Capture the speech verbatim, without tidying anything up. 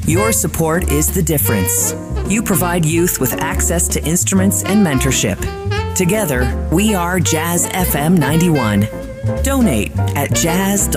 Your support is the difference. You provide youth with access to instruments and mentorship. Together, we are Jazz F M ninety-one. Donate at jazz.